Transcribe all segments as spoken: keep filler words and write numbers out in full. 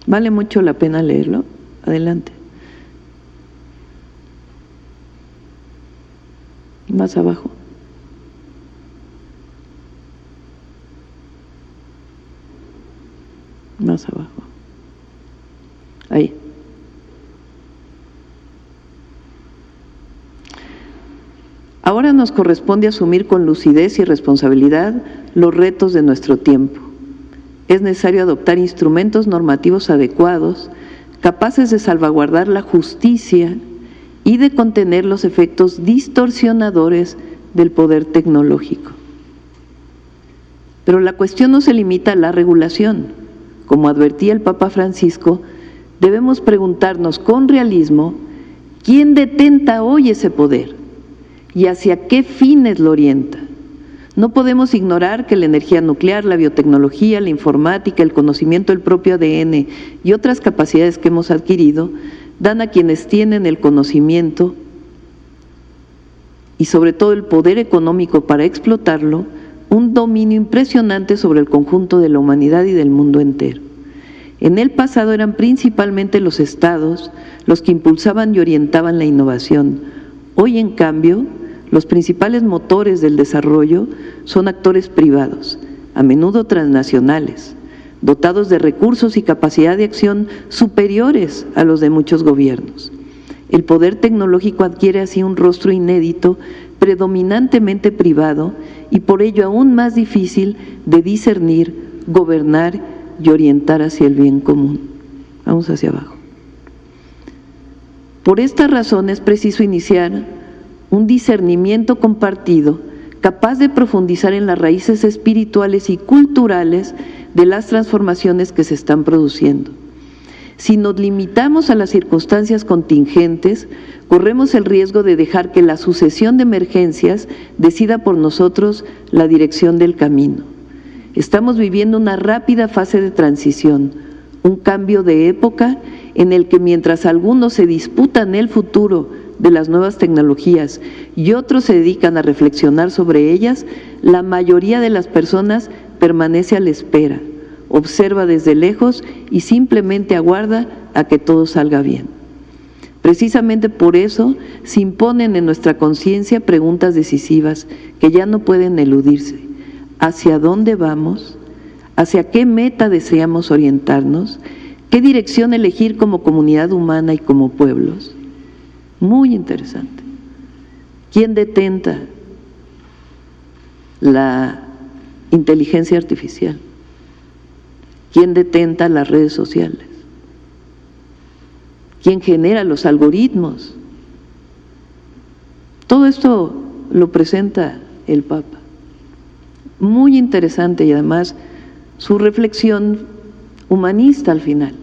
Vale mucho la pena leerlo. Adelante. Más abajo. Más abajo. Ahí. Ahora nos corresponde asumir con lucidez y responsabilidad los retos de nuestro tiempo. Es necesario adoptar instrumentos normativos adecuados, capaces de salvaguardar la justicia y de contener los efectos distorsionadores del poder tecnológico. Pero la cuestión no se limita a la regulación. Como advertía el Papa Francisco, debemos preguntarnos con realismo quién detenta hoy ese poder y hacia qué fines lo orienta. No podemos ignorar que la energía nuclear, la biotecnología, la informática, el conocimiento del propio A D N y otras capacidades que hemos adquirido dan a quienes tienen el conocimiento y sobre todo el poder económico para explotarlo, un dominio impresionante sobre el conjunto de la humanidad y del mundo entero. En el pasado eran principalmente los estados los que impulsaban y orientaban la innovación. Hoy, en cambio, los principales motores del desarrollo son actores privados, a menudo transnacionales, dotados de recursos y capacidad de acción superiores a los de muchos gobiernos. El poder tecnológico adquiere así un rostro inédito, predominantemente privado y por ello aún más difícil de discernir, gobernar y orientar hacia el bien común. Vamos hacia abajo. Por esta razón es preciso iniciar un discernimiento compartido capaz de profundizar en las raíces espirituales y culturales de las transformaciones que se están produciendo. Si nos limitamos a las circunstancias contingentes, corremos el riesgo de dejar que la sucesión de emergencias decida por nosotros la dirección del camino. Estamos viviendo una rápida fase de transición, un cambio de época en el que mientras algunos se disputan el futuro de las nuevas tecnologías y otros se dedican a reflexionar sobre ellas, la mayoría de las personas permanece a la espera, observa desde lejos y simplemente aguarda a que todo salga bien. Precisamente por eso se imponen en nuestra conciencia preguntas decisivas que ya no pueden eludirse. ¿Hacia dónde vamos? ¿Hacia qué meta deseamos orientarnos? ¿Qué dirección elegir como comunidad humana y como pueblos? Muy interesante. ¿Quién detenta la inteligencia artificial? ¿Quién detenta las redes sociales? ¿Quién genera los algoritmos? Todo esto lo presenta el Papa. Muy interesante y además su reflexión humanista al final,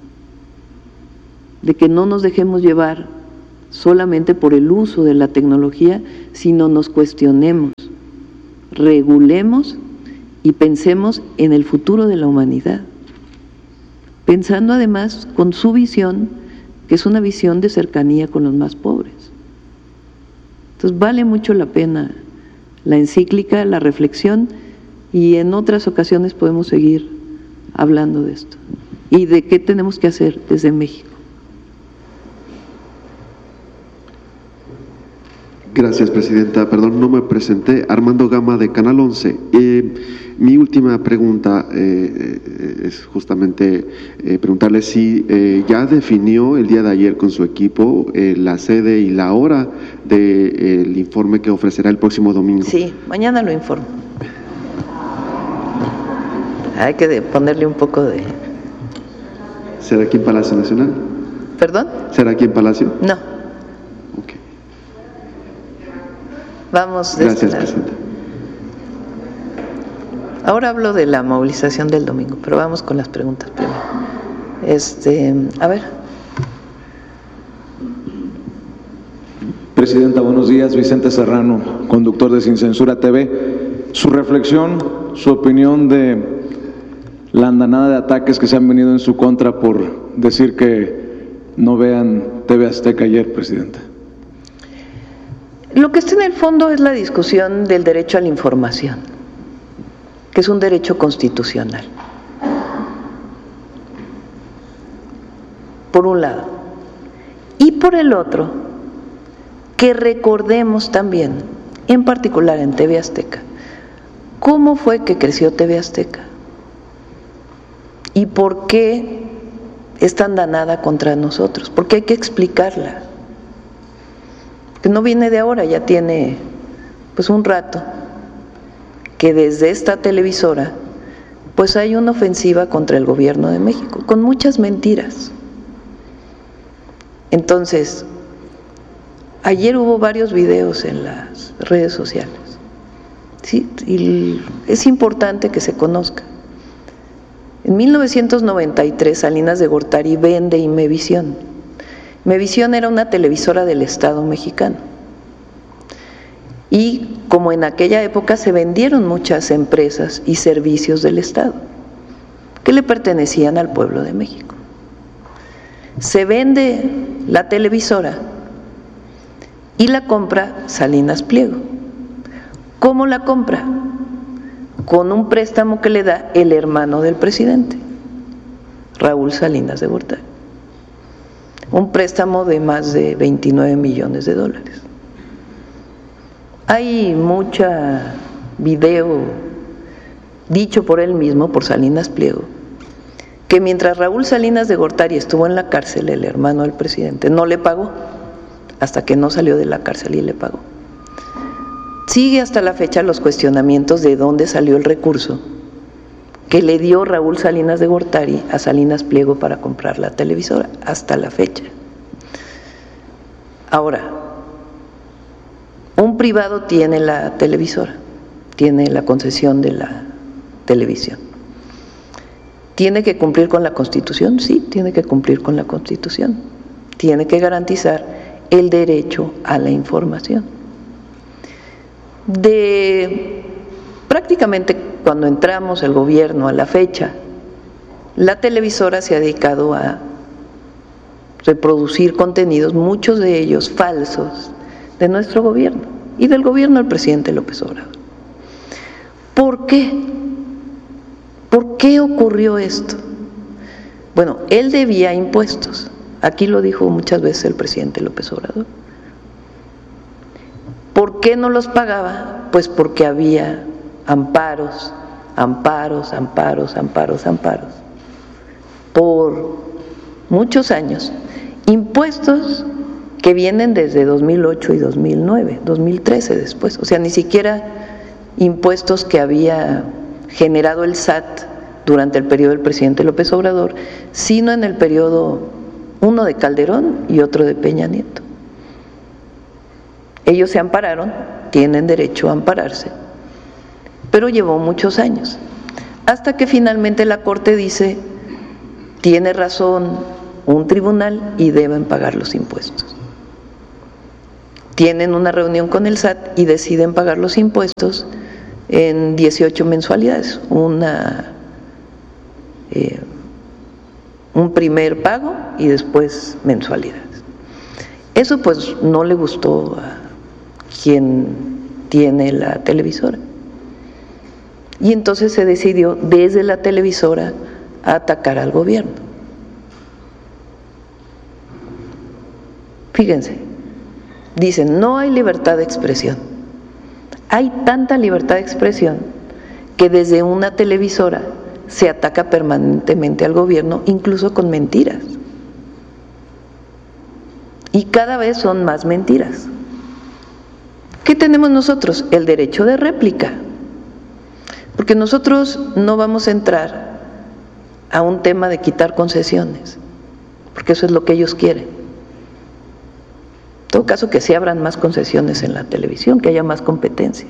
de que no nos dejemos llevar solamente por el uso de la tecnología, sino nos cuestionemos, regulemos y pensemos en el futuro de la humanidad, pensando además con su visión, que es una visión de cercanía con los más pobres. Entonces vale mucho la pena la encíclica, la reflexión, y en otras ocasiones podemos seguir hablando de esto y de qué tenemos que hacer desde México. Gracias, Presidenta. Perdón, no me presenté. Armando Gama, de Canal once. Eh, mi última pregunta eh, es justamente eh, preguntarle si eh, ya definió el día de ayer con su equipo eh, la sede y la hora del de, eh, informe que ofrecerá el próximo domingo. Sí, mañana lo informo. Hay que ponerle un poco de… ¿Será aquí en Palacio Nacional? ¿Perdón? ¿Será aquí en Palacio? No. Vamos de Gracias, este lado. Presidenta. Ahora hablo de la movilización del domingo, pero vamos con las preguntas primero. Este, a ver. Presidenta, buenos días. Vicente Serrano, conductor de Sin Censura T V. Su reflexión, su opinión de la andanada de ataques que se han venido en su contra por decir que no vean T V Azteca ayer, Presidenta. Lo que está en el fondo es la discusión del derecho a la información, que es un derecho constitucional. por un lado. Y por el otro, que recordemos también, en particular en T V Azteca, cómo fue que creció T V Azteca y por qué es tan danada contra nosotros, porque hay que explicarla, que no viene de ahora, ya tiene pues un rato que desde esta televisora pues hay una ofensiva contra el gobierno de México, con muchas mentiras. Entonces, ayer hubo varios videos en las redes sociales, ¿sí? Y es importante que se conozca. En mil novecientos noventa y tres, Salinas de Gortari vende Imevisión. Imevisión era una televisora del Estado mexicano. Y como en aquella época se vendieron muchas empresas y servicios del Estado que le pertenecían al pueblo de México. Se vende la televisora y la compra Salinas Pliego. ¿Cómo la compra? Con un préstamo que le da el hermano del presidente, Raúl Salinas de Gortari. Un préstamo de más de veintinueve millones de dólares. Hay mucha video dicho por él mismo, por Salinas Pliego, que mientras Raúl Salinas de Gortari estuvo en la cárcel, el hermano del presidente no le pagó, hasta que no salió de la cárcel y le pagó. Sigue hasta la fecha los cuestionamientos de dónde salió el recurso que le dio Raúl Salinas de Gortari a Salinas Pliego para comprar la televisora, hasta la fecha. Ahora, un privado tiene la televisora, tiene la concesión de la televisión. ¿Tiene que cumplir con la Constitución? Sí, tiene que cumplir con la Constitución. Tiene que garantizar el derecho a la información. De prácticamente cuando entramos el gobierno a la fecha, la televisora se ha dedicado a reproducir contenidos, muchos de ellos falsos, de nuestro gobierno y del gobierno del presidente López Obrador. ¿Por qué? ¿Por qué ocurrió esto? Bueno, él debía impuestos, aquí lo dijo muchas veces el presidente López Obrador. ¿Por qué no los pagaba? Pues porque había amparos, amparos, amparos, amparos, amparos, por muchos años, impuestos que vienen desde dos mil ocho y dos mil nueve, dos mil trece después, o sea, ni siquiera impuestos que había generado el S A T durante el periodo del presidente López Obrador, sino en el periodo uno de Calderón y otro de Peña Nieto. Ellos se ampararon, tienen derecho a ampararse, pero llevó muchos años, hasta que finalmente la Corte dice, tiene razón un tribunal y deben pagar los impuestos. Tienen una reunión con el S A T y deciden pagar los impuestos en dieciocho mensualidades, una, eh, un primer pago y después mensualidades. Eso pues no le gustó a quien tiene la televisora. Y entonces se decidió desde la televisora a atacar al gobierno. Fíjense, dicen, no hay libertad de expresión. Hay tanta libertad de expresión que desde una televisora se ataca permanentemente al gobierno, incluso con mentiras. Y cada vez son más mentiras. ¿Qué tenemos nosotros? El derecho de réplica. Porque nosotros no vamos a entrar a un tema de quitar concesiones, porque eso es lo que ellos quieren. En todo caso, que se abran más concesiones en la televisión, que haya más competencia.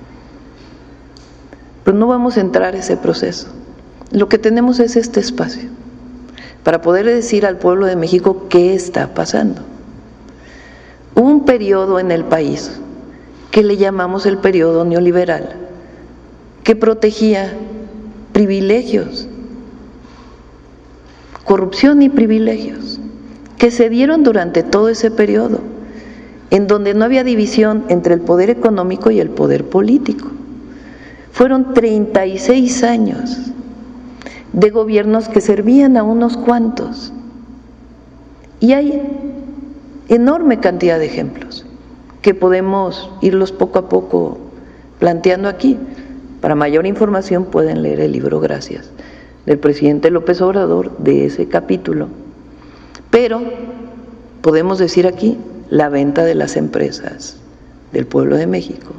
Pero no vamos a entrar a ese proceso. Lo que tenemos es este espacio para poder decir al pueblo de México qué está pasando. Hubo un periodo en el país que le llamamos el periodo neoliberal, que protegía privilegios, corrupción y privilegios, que se dieron durante todo ese periodo, en donde no había división entre el poder económico y el poder político. Fueron treinta y seis años de gobiernos que servían a unos cuantos Y hay enorme cantidad de ejemplos que podemos irlos poco a poco planteando aquí. Para mayor información pueden leer el libro Gracias, del presidente López Obrador, de ese capítulo. Pero podemos decir aquí la venta de las empresas del pueblo de México,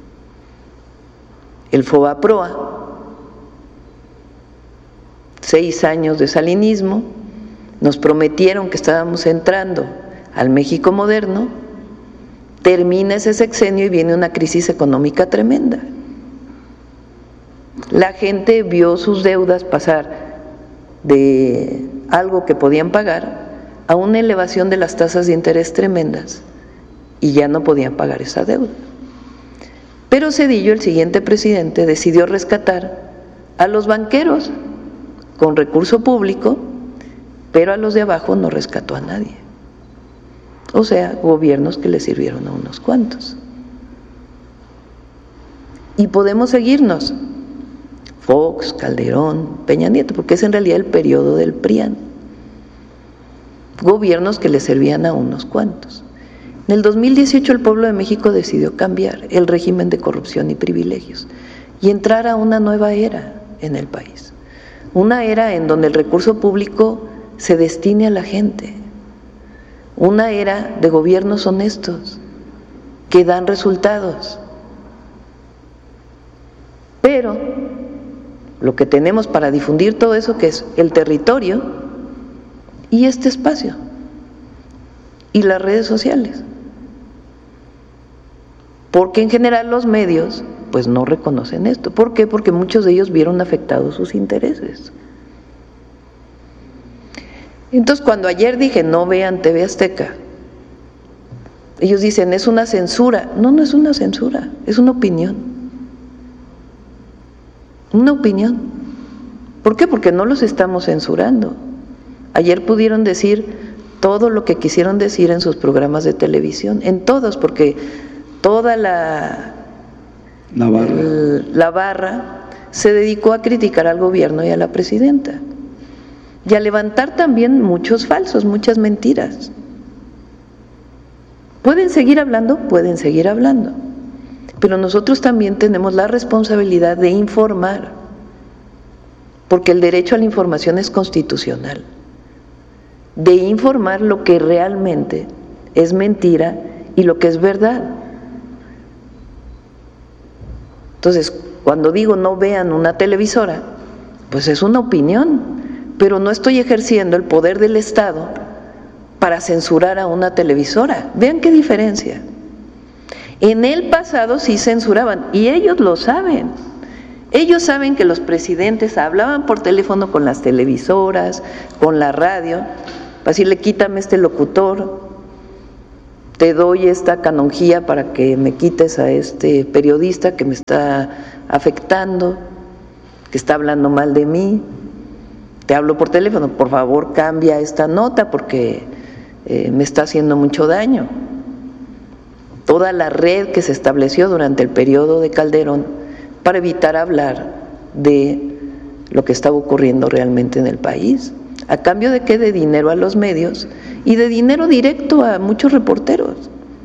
el FOBAPROA, seis años de salinismo, nos prometieron que estábamos entrando al México moderno, termina ese sexenio y viene una crisis económica tremenda. La gente vio sus deudas pasar de algo que podían pagar a una elevación de las tasas de interés tremendas y ya no podían pagar esa deuda. Pero Zedillo, el siguiente presidente, decidió rescatar a los banqueros con recurso público, pero a los de abajo no rescató a nadie. O sea, gobiernos que le sirvieron a unos cuantos. Y podemos seguirnos. Fox, Calderón, Peña Nieto, porque es en realidad el periodo del PRIAN. Gobiernos que le servían a unos cuantos. En el dos mil dieciocho el pueblo de México decidió cambiar el régimen de corrupción y privilegios y entrar a una nueva era en el país. Una era en donde el recurso público se destine a la gente. Una era de gobiernos honestos que dan resultados. Pero lo que tenemos para difundir todo eso, que es el territorio y este espacio y las redes sociales, porque en general los medios pues no reconocen esto. ¿Por qué? Porque muchos de ellos vieron afectados sus intereses. Entonces, cuando ayer dije no vean T V Azteca, ellos dicen es una censura. No, no es una censura, es una opinión. Una opinión. ¿Por qué? Porque no los estamos censurando. Ayer pudieron decir todo lo que quisieron decir en sus programas de televisión, en todos, porque toda la, la, barra. El, la barra se dedicó a criticar al gobierno y a la presidenta, y a levantar también muchos falsos, muchas mentiras. ¿Pueden seguir hablando? Pueden seguir hablando, pero nosotros también tenemos la responsabilidad de informar, porque el derecho a la información es constitucional, de informar lo que realmente es mentira y lo que es verdad. Entonces, cuando digo no vean una televisora, pues es una opinión, pero no estoy ejerciendo el poder del Estado para censurar a una televisora. Vean qué diferencia. En el pasado sí censuraban, y ellos lo saben. Ellos saben que los presidentes hablaban por teléfono con las televisoras, con la radio, para decirle quítame este locutor, te doy esta canonjía para que me quites a este periodista que me está afectando, que está hablando mal de mí. Te hablo por teléfono, por favor cambia esta nota porque eh, me está haciendo mucho daño. Toda la red que se estableció durante el periodo de Calderón para evitar hablar de lo que estaba ocurriendo realmente en el país, a cambio de qué, de dinero a los medios y de dinero directo a muchos reporteros,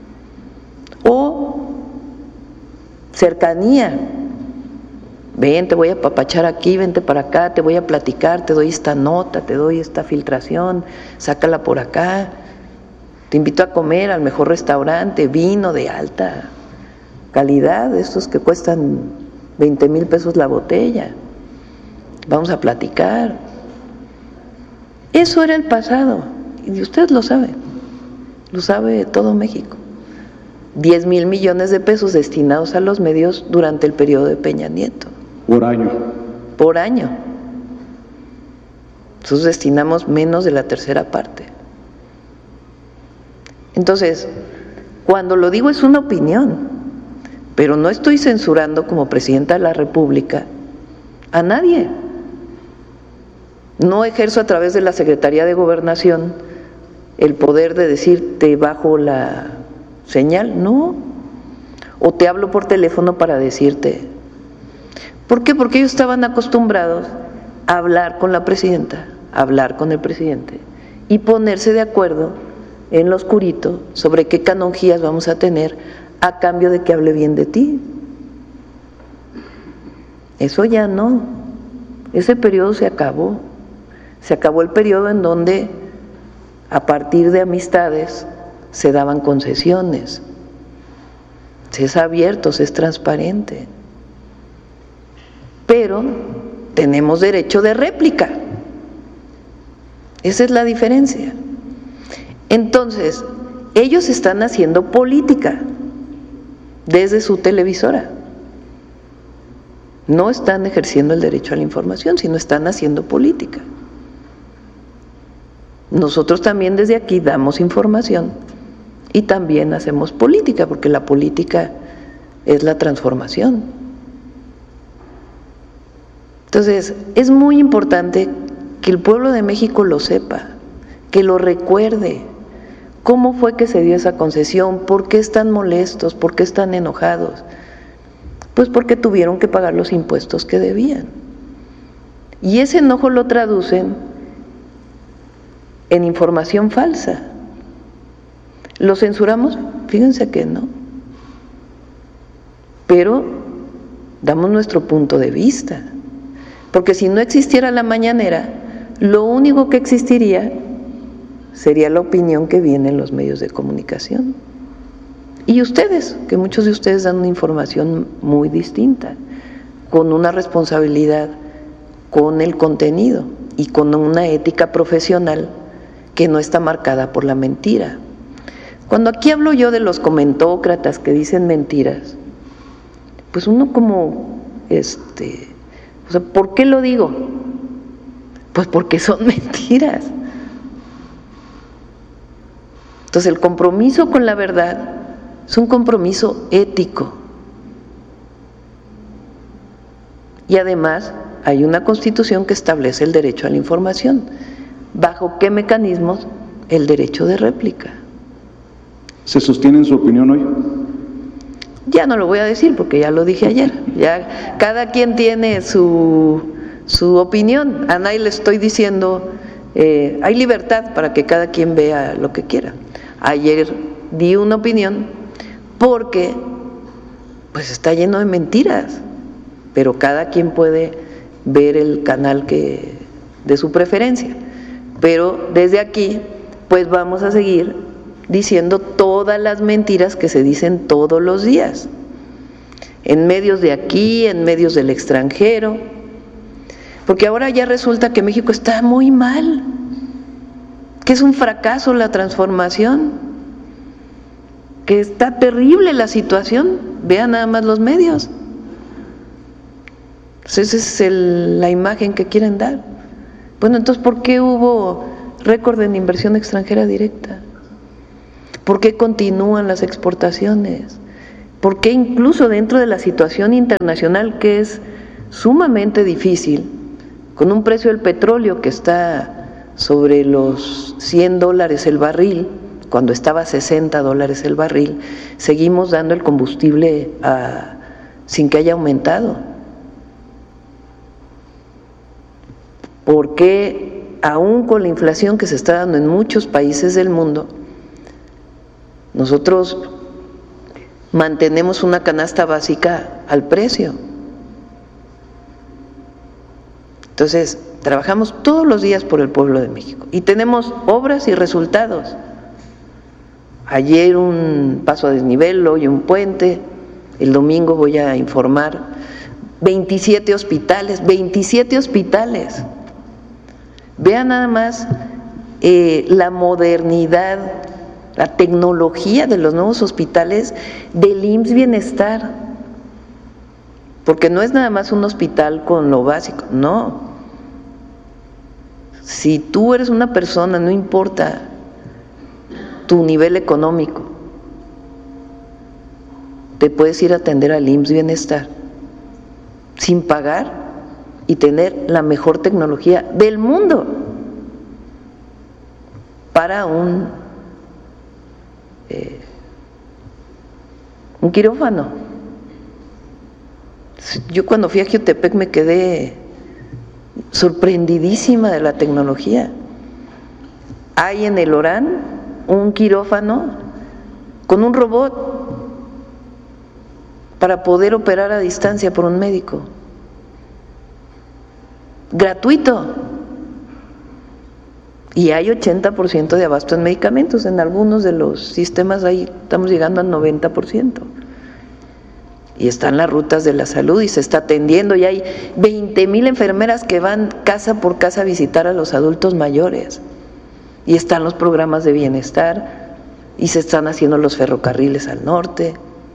o cercanía. Ven, te voy a apapachar aquí, vente para acá, te voy a platicar, te doy esta nota, te doy esta filtración, sácala por acá, te invito a comer al mejor restaurante, vino de alta calidad, estos que cuestan veinte mil pesos la botella, vamos a platicar. Eso era el pasado, y usted lo sabe, lo sabe todo México. diez mil millones de pesos destinados a los medios durante el periodo de Peña Nieto. Por año. Por año. Nosotros destinamos menos de la tercera parte. Entonces, cuando lo digo es una opinión, pero no estoy censurando como presidenta de la República a nadie. No ejerzo a través de la Secretaría de Gobernación el poder de decir te bajo la señal, no, o te hablo por teléfono para decirte. ¿Por qué? Porque ellos estaban acostumbrados a hablar con la presidenta, a hablar con el presidente y ponerse de acuerdo en lo oscurito sobre qué canonjías vamos a tener a cambio de que hable bien de ti. Eso ya no, ese periodo se acabó, se acabó el periodo en donde a partir de amistades se daban concesiones, se es abierto, se es transparente, pero tenemos derecho de réplica, esa es la diferencia. Entonces, ellos están haciendo política desde su televisora. No están ejerciendo el derecho a la información, sino están haciendo política. Nosotros también desde aquí damos información y también hacemos política, porque la política es la transformación. Entonces, es muy importante que el pueblo de México lo sepa, que lo recuerde. ¿Cómo fue que se dio esa concesión? ¿Por qué están molestos? ¿Por qué están enojados? Pues porque tuvieron que pagar los impuestos que debían. Y ese enojo lo traducen en información falsa. ¿Lo censuramos? Fíjense que no. Pero damos nuestro punto de vista. Porque si no existiera la mañanera, lo único que existiría sería la opinión que viene en los medios de comunicación. Y ustedes, que muchos de ustedes dan una información muy distinta, con una responsabilidad con el contenido y con una ética profesional que no está marcada por la mentira. Cuando aquí hablo yo de los comentócratas que dicen mentiras, pues uno como, este, o sea, ¿por qué lo digo? Pues porque son mentiras. Entonces el compromiso con la verdad es un compromiso ético. Y además hay una Constitución que establece el derecho a la información. ¿Bajo qué mecanismos? El derecho de réplica. ¿Se sostiene en su opinión hoy? Ya no lo voy a decir porque ya lo dije ayer. Ya cada quien tiene su, su opinión. A nadie le estoy diciendo, eh, hay libertad para que cada quien vea lo que quiera. Ayer di una opinión porque pues está lleno de mentiras, pero cada quien puede ver el canal que de su preferencia. Pero desde aquí pues vamos a seguir diciendo todas las mentiras que se dicen todos los días, en medios de aquí, en medios del extranjero, porque ahora ya resulta que México está muy mal, que es un fracaso la transformación, que está terrible la situación. Vean nada más los medios. Esa es el, la imagen que quieren dar. Bueno, entonces, ¿por qué hubo récord en inversión extranjera directa? ¿Por qué continúan las exportaciones? ¿Por qué incluso dentro de la situación internacional que es sumamente difícil, con un precio del petróleo que está sobre los cien dólares el barril, cuando estaba a sesenta dólares el barril, seguimos dando el combustible a, sin que haya aumentado? ¿Por qué, aún con la inflación que se está dando en muchos países del mundo, nosotros mantenemos una canasta básica al precio? Entonces, trabajamos todos los días por el pueblo de México y tenemos obras y resultados. Ayer un paso a desnivel, hoy un puente, el domingo voy a informar, veintisiete hospitales, veintisiete hospitales. Vean nada más eh, la modernidad, la tecnología de los nuevos hospitales del I M S S Bienestar, porque no es nada más un hospital con lo básico, no. Si tú eres una persona, no importa tu nivel económico, te puedes ir a atender al I M S S Bienestar sin pagar y tener la mejor tecnología del mundo para un, eh, un quirófano. Yo cuando fui a Jiotepec me quedé sorprendidísima de la tecnología. Hay en el Orán un quirófano con un robot para poder operar a distancia por un médico. Gratuito. Y hay ochenta por ciento de abasto en medicamentos. En algunos de los sistemas ahí estamos llegando al noventa por ciento. Y están las rutas de la salud y se está atendiendo. Y hay veinte mil enfermeras que van casa por casa a visitar a los adultos mayores. Y están los programas de bienestar. Y se están haciendo los ferrocarriles al norte.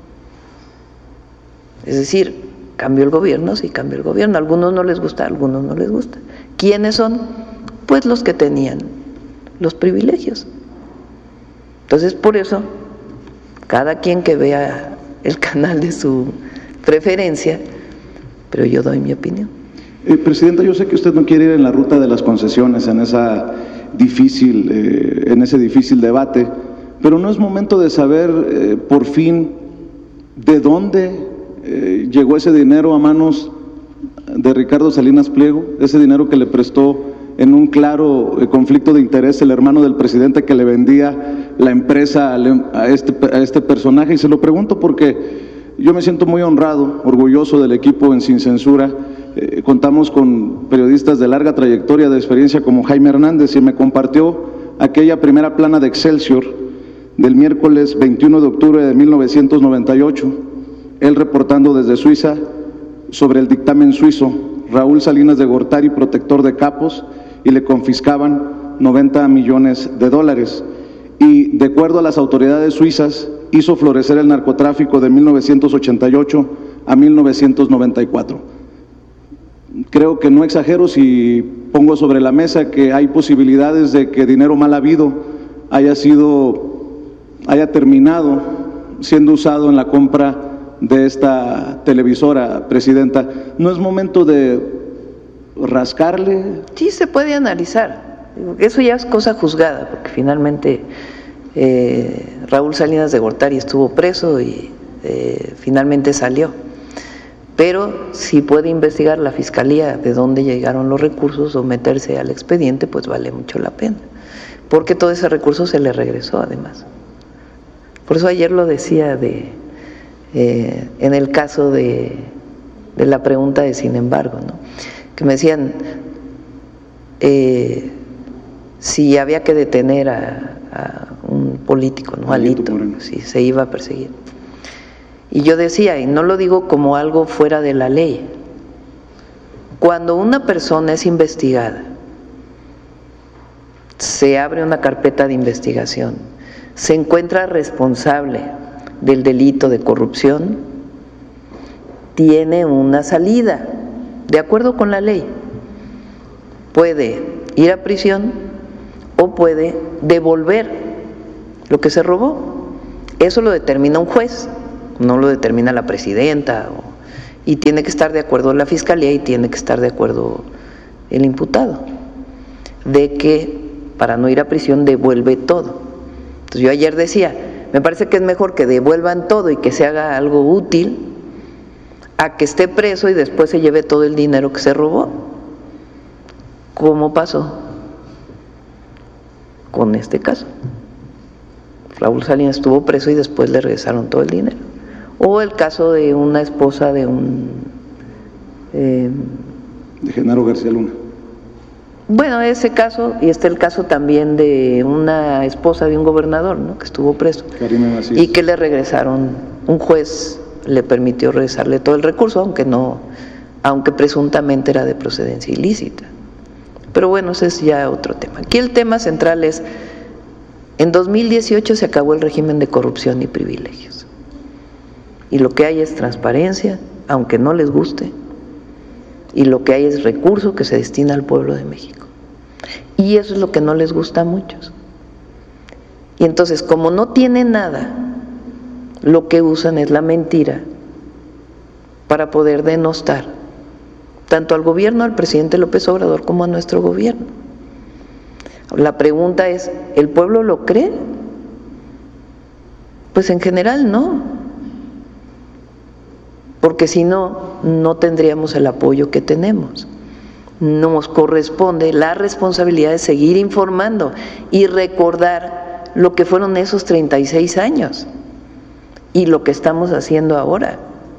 Es decir, cambió el gobierno, sí cambió el gobierno. A algunos no les gusta, a algunos no les gusta. ¿Quiénes son? Pues los que tenían los privilegios. Entonces, por eso, cada quien que vea el canal de su preferencia, pero yo doy mi opinión. Eh, Presidenta, yo sé que usted no quiere ir en la ruta de las concesiones, en esa difícil, eh, en ese difícil debate, pero ¿no es momento de saber eh, por fin de dónde eh, llegó ese dinero a manos de Ricardo Salinas Pliego, ese dinero que le prestó en un claro eh, conflicto de interés el hermano del presidente que le vendía la empresa a este, a este personaje? Y se lo pregunto porque yo me siento muy honrado, orgulloso del equipo en Sin Censura. Eh, contamos con periodistas de larga trayectoria, de experiencia, como Jaime Hernández, y me compartió aquella primera plana de Excelsior del miércoles veintiuno de octubre de mil novecientos noventa y ocho, él reportando desde Suiza sobre el dictamen suizo. Raúl Salinas de Gortari, protector de capos, y le confiscaban noventa millones de dólares. Y de acuerdo a las autoridades suizas, hizo florecer el narcotráfico de mil novecientos ochenta y ocho a mil novecientos noventa y cuatro. Creo que no exagero si pongo sobre la mesa que hay posibilidades de que dinero mal habido haya sido, haya terminado siendo usado en la compra de esta televisora, Presidenta. ¿No es momento de rascarle? Sí, se puede analizar. Eso ya es cosa juzgada, porque finalmente eh, Raúl Salinas de Gortari estuvo preso y eh, finalmente salió. Pero si puede investigar la Fiscalía de dónde llegaron los recursos o meterse al expediente, pues vale mucho la pena, porque todo ese recurso se le regresó además. Por eso ayer lo decía de eh, en el caso de, de la pregunta de sin embargo, ¿no? Que me decían eh, si había que detener a, a un político, ¿no? Alito, si se iba a perseguir. Y yo decía, y no lo digo como algo fuera de la ley, cuando una persona es investigada, se abre una carpeta de investigación, se encuentra responsable del delito de corrupción, tiene una salida, de acuerdo con la ley. Puede ir a prisión o puede devolver lo que se robó. Eso lo determina un juez, no lo determina la presidenta, o, y tiene que estar de acuerdo la Fiscalía y tiene que estar de acuerdo el imputado, de que para no ir a prisión devuelve todo. Entonces yo ayer decía, me parece que es mejor que devuelvan todo y que se haga algo útil a que esté preso y después se lleve todo el dinero que se robó, como pasó con este caso. Raúl Salinas estuvo preso y después le regresaron todo el dinero. O el caso de una esposa de un eh, de Genaro García Luna. Bueno, ese caso, y está el caso también de una esposa de un gobernador, ¿no? Que estuvo preso y que le regresaron, un juez le permitió regresarle todo el recurso, aunque no, aunque presuntamente era de procedencia ilícita. Pero bueno, ese es ya otro tema. Aquí el tema central es, en dos mil dieciocho se acabó el régimen de corrupción y privilegios. Y lo que hay es transparencia, aunque no les guste, y lo que hay es recurso que se destina al pueblo de México. Y eso es lo que no les gusta a muchos. Y entonces, como no tiene nada, lo que usan es la mentira para poder denostar tanto al gobierno, al presidente López Obrador, como a nuestro gobierno. La pregunta es, ¿el pueblo lo cree? Pues en general no, porque si no, no tendríamos el apoyo que tenemos. nos corresponde la responsabilidad de seguir informando y recordar lo que fueron esos treinta y seis años y lo que estamos haciendo ahora,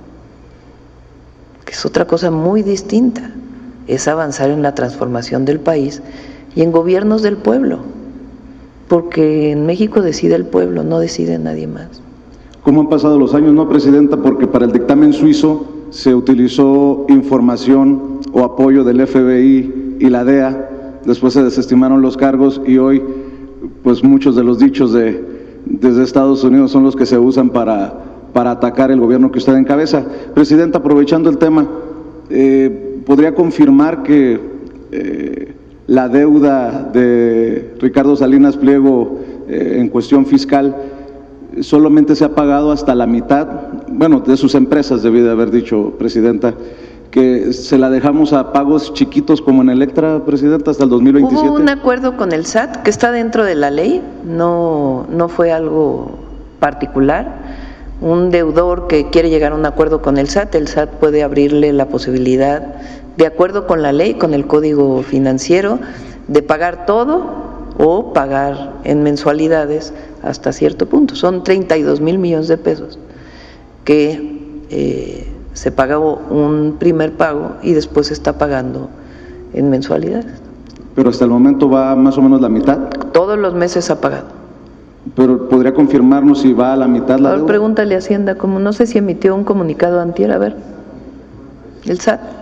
que es otra cosa muy distinta, es avanzar en la transformación del país y en gobiernos del pueblo, porque en México decide el pueblo, no decide nadie más. ¿Cómo han pasado los años, no, Presidenta? Porque para el dictamen suizo se utilizó información o apoyo del F B I y la D E A, después se desestimaron los cargos y hoy pues muchos de los dichos de, desde Estados Unidos son los que se usan para, para atacar el gobierno que usted encabeza. Presidenta, aprovechando el tema, eh, ¿podría confirmar que eh, la deuda de Ricardo Salinas Pliego eh, en cuestión fiscal solamente se ha pagado hasta la mitad, bueno, de sus empresas, debí de haber dicho, Presidenta, que se la dejamos a pagos chiquitos como en Electra, Presidenta, hasta el dos mil veintisiete? Hubo un acuerdo con el S A T que está dentro de la ley, no, no fue algo particular. Un deudor que quiere llegar a un acuerdo con el S A T, el S A T puede abrirle la posibilidad, de acuerdo con la ley, con el Código Financiero, de pagar todo o pagar en mensualidades hasta cierto punto. Son treinta y dos mil millones de pesos que eh, se pagó un primer pago y después se está pagando en mensualidades. Pero hasta el momento va más o menos la mitad. Todos los meses ha pagado. Pero ¿podría confirmarnos si va a la mitad la Ahora deuda? pregúntale a Hacienda, como no sé si emitió un comunicado antier, a ver, el S A T.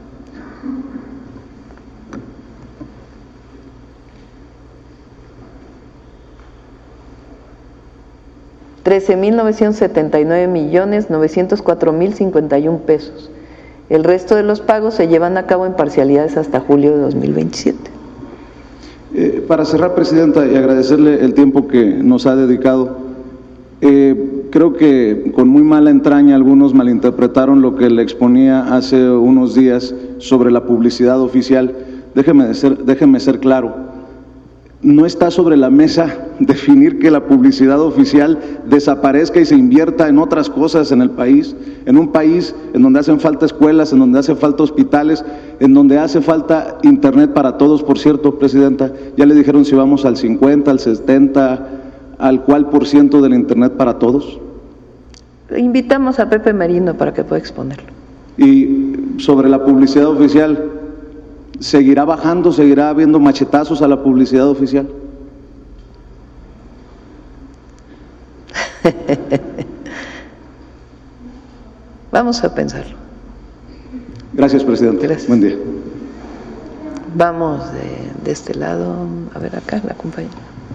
trece mil novecientos setenta y nueve millones novecientos cuatro mil cincuenta y uno pesos. El resto de los pagos se llevan a cabo en parcialidades hasta julio de dos mil veintisiete. Eh, para cerrar, Presidenta, y agradecerle el tiempo que nos ha dedicado, eh, creo que con muy mala entraña algunos malinterpretaron lo que le exponía hace unos días sobre la publicidad oficial. Déjeme ser, déjeme ser claro. No está sobre la mesa definir que la publicidad oficial desaparezca y se invierta en otras cosas en el país, en un país en donde hacen falta escuelas, en donde hace falta hospitales, en donde hace falta internet para todos, por cierto, Presidenta. Ya le dijeron si vamos al cincuenta, al setenta, al cuál por ciento del internet para todos. Invitamos a Pepe Merino para que pueda exponerlo. Y sobre la publicidad oficial, ¿seguirá bajando, seguirá habiendo machetazos a la publicidad oficial? Vamos a pensarlo. Gracias, Presidente. Gracias. Buen día. Vamos de, de este lado, a ver acá, la compañera.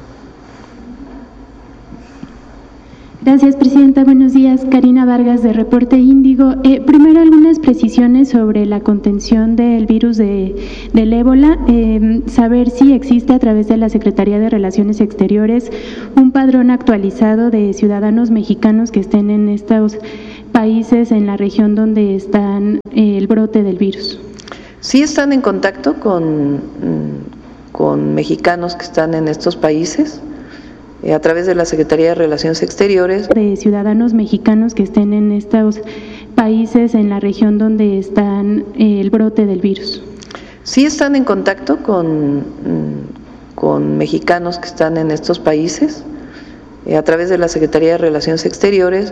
Gracias, Presidenta. Buenos días. Karina Vargas, de Reporte Índigo. Eh, primero, algunas precisiones sobre la contención del virus de, del ébola. Eh, saber si existe a través de la Secretaría de Relaciones Exteriores un padrón actualizado de ciudadanos mexicanos que estén en estos países, en la región donde están eh, el brote del virus. Sí están en contacto con, con mexicanos que están en estos países, a través de la Secretaría de Relaciones Exteriores. De ciudadanos mexicanos que estén en estos países, en la región donde están eh, el brote del virus. Sí están en contacto con, con mexicanos que están en estos países, a través de la Secretaría de Relaciones Exteriores.